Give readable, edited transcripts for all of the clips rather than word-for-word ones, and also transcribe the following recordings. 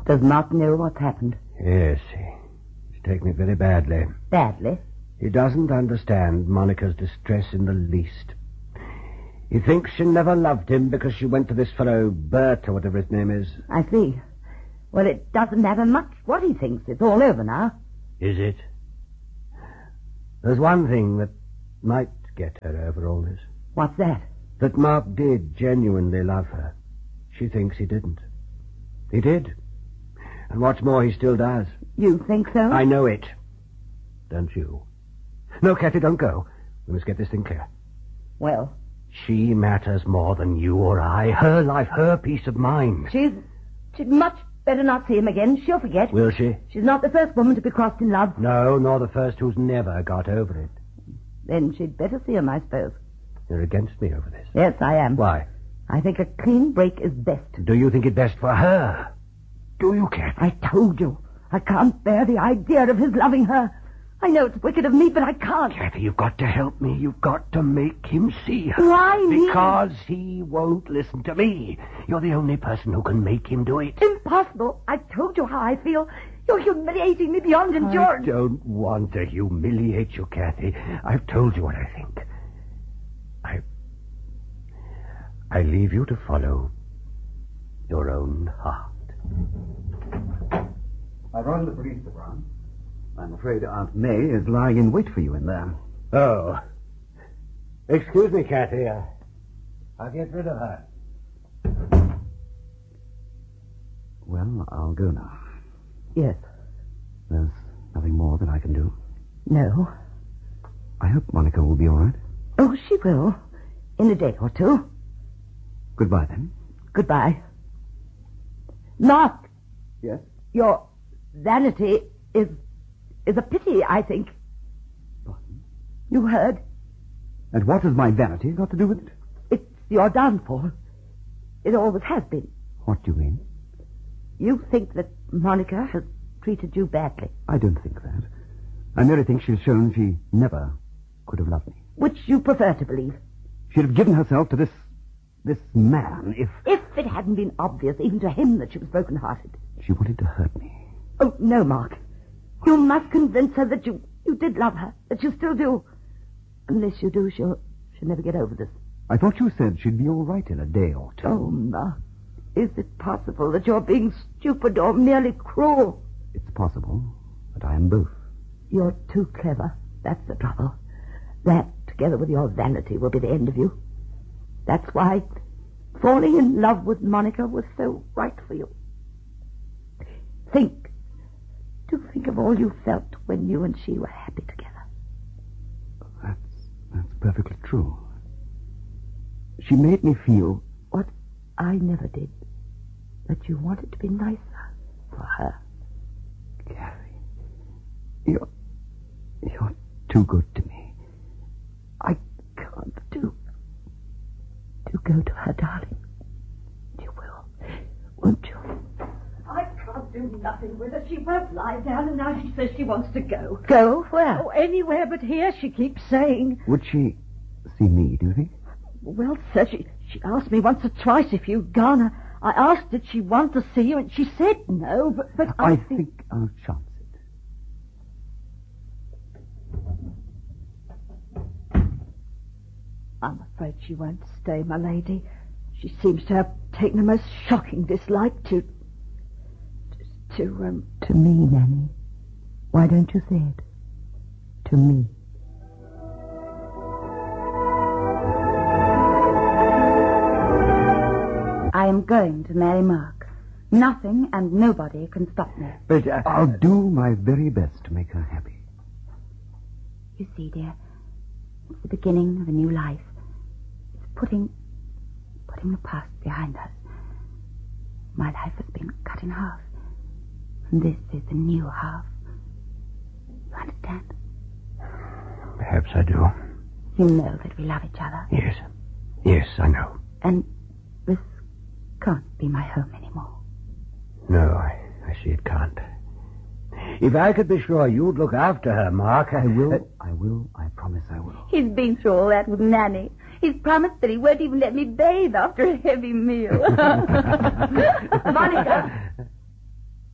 Does Mark know what's happened? Yes, he's taken it very badly. Badly? He doesn't understand Monica's distress in the least. He thinks she never loved him because she went to this fellow Bert, or whatever his name is. I see. Well, it doesn't matter much what he thinks. It's all over now. Is it? There's one thing that might get her over all this. What's that? That Mark did genuinely love her. She thinks he didn't. He did. And what's more, he still does. You think so? I know it. Don't you? No, Kathy, don't go. We must get this thing clear. Well? She matters more than you or I. Her life, her peace of mind. She'd much better not see him again. She'll forget. Will she? She's not the first woman to be crossed in love. No, nor the first who's never got over it. Then she'd better see him, I suppose. You're against me over this. Yes, I am. Why? I think a clean break is best. Do you think it best for her? Do you, Kathy? I told you. I can't bear the idea of his loving her. I know it's wicked of me, but I can't. Kathy, you've got to help me. You've got to make him see her. Why me? Because he won't listen to me. You're the only person who can make him do it. Impossible. I told you how I feel. You're humiliating me beyond endurance. I don't want to humiliate you, Kathy. I've told you what I think. I leave you to follow your own heart. I've run the police department. I'm afraid Aunt May is lying in wait for you in there. Oh. Excuse me, Kathy. I'll get rid of her. Well, I'll go now. Yes. There's nothing more that I can do. No. I hope Monica will be all right. Oh, she will. In a day or two. Goodbye, then. Goodbye. Mark! Yes? Your vanity is a pity, I think. Pardon? You heard? And what has my vanity got to do with it? It's your downfall. It always has been. What do you mean? You think that Monica has treated you badly. I don't think that. I merely think she's shown she never could have loved me. Which you prefer to believe. She'd have given herself to this man if... If it hadn't been obvious even to him that she was broken-hearted. She wanted to hurt me. Oh, no, Mark. You must convince her that you did love her, that you still do. Unless you do, she'll never get over this. I thought you said she'd be all right in a day or two. Oh, Mark, is it possible that you're being stupid or merely cruel? It's possible, but I am both. You're too clever. That's the trouble. That, together with your vanity, will be the end of you. That's why falling in love with Monica was so right for you. Think of all you felt when you and she were happy together. That's perfectly true. She made me feel... What I never did. That you wanted to be nicer for her. Kathy, you're too good to me. I can't do go to her, darling. You will, won't you? I can't do nothing with her. She won't lie down, and now she says she wants to go. Go? Where? Oh, anywhere but here, she keeps saying. Would she see me, do you think? Well, sir, she asked me once or twice if you'd gone. I asked did she want to see you, and she said no, but I think I'll chance it. I'm afraid she won't stay, my lady. She seems to have taken a most shocking dislike to me, Nanny. Why don't you say it? To me. I am going to marry Mark. Nothing and nobody can stop me. But I'll do my very best to make her happy. You see, dear, it's the beginning of a new life. It's putting the past behind us. My life has been cut in half. And this is the new half. You understand? Perhaps I do. You know that we love each other. Yes. Yes, I know. And this can't be my home anymore. No, I see it can't. If I could be sure you'd look after her, Mark... I will. I promise I will. He's been through all that with Nanny. He's promised that he won't even let me bathe after a heavy meal. Monica!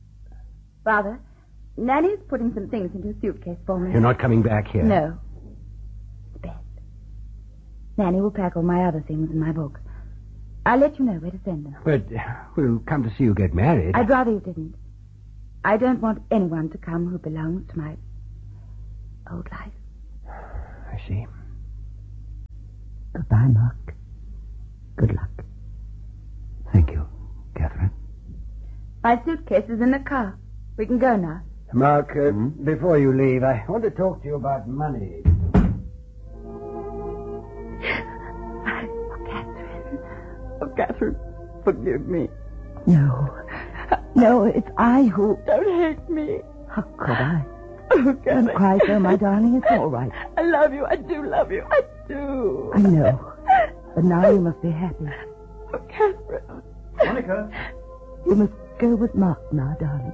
Father, Nanny's putting some things into a suitcase for me. You're not coming back here? No. It's best. Nanny will pack all my other things in my book. I'll let you know where to send them. But we'll come to see you get married. I'd rather you didn't. I don't want anyone to come who belongs to my old life. I see. Goodbye, Mark. Good luck. Thank you, Catherine. My suitcase is in the car. We can go now. Mark, before you leave, I want to talk to you about money. Oh, Catherine, forgive me. No. No, it's I who... Don't hate me. How could I? Oh, Don't Catherine. cry so, my darling. It's all right. I love you. I do love you. I do. I know. But now you must be happy. Oh, Catherine. Monica. You must go with Mark now, darling.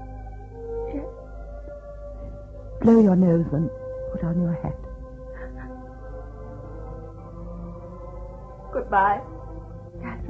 Blow your nose and put on your hat. Goodbye, Catherine.